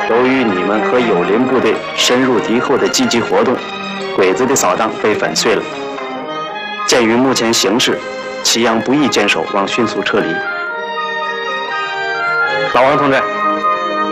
由于你们和友邻部队深入敌后的积极活动，鬼子的扫荡被粉碎了。鉴于目前形势，祁阳不宜坚守，望迅速撤离。老王同志。